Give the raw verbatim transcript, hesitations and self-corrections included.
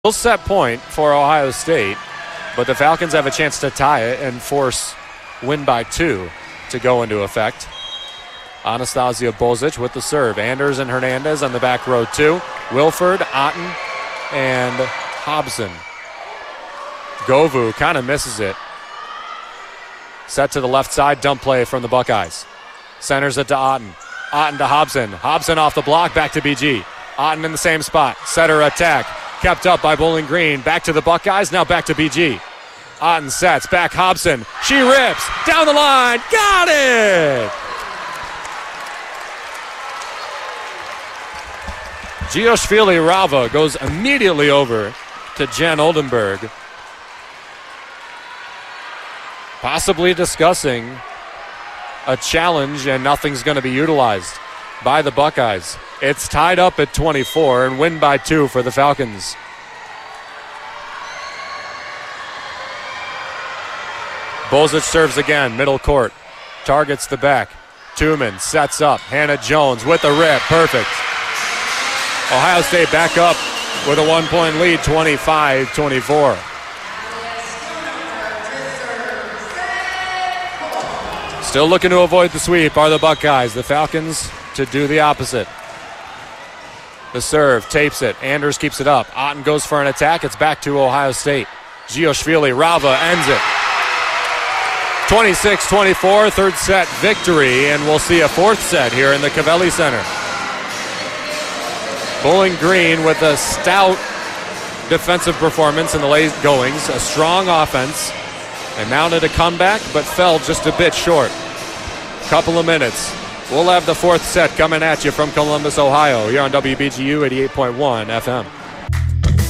Full set point for Ohio State, but the Falcons have a chance to tie it and force win by two to go into effect. Anastasia Bozic with the serve. Anders and Hernandez on the back row two. Wilford, Otten, and Hobson. Govu kind of misses it. Set to the left side, dump play from the Buckeyes. Centers it to Otten. Otten to Hobson. Hobson off the block, back to B G. Otten in the same spot. Setter attack. Kept up by Bowling Green. Back to the Buckeyes, now back to B G. Otten sets, back Hobson. She rips, down the line, got it! Gioshvili Rava goes immediately over to Jen Oldenburg, possibly discussing a challenge, and nothing's going to be utilized by the Buckeyes. It's tied up at twenty-four and win by two for the Falcons. Bozic serves again, middle court. Targets the back. Tuman sets up. Hannah Jones with a rip. Perfect. Ohio State back up with a one-point lead, twenty-five twenty-four. Still looking to avoid the sweep are the Buckeyes. The Falcons to do the opposite. The serve, tapes it. Anders keeps it up. Otten goes for an attack. It's back to Ohio State. Gioshvili Rava ends it. twenty-six twenty-four, third set victory, and we'll see a fourth set here in the Covelli Center. Bowling Green with a stout defensive performance in the late goings, a strong offense, and mounted a comeback, but fell just a bit short. Couple of minutes. We'll have the fourth set coming at you from Columbus, Ohio, here on W B G U eighty-eight point one F M.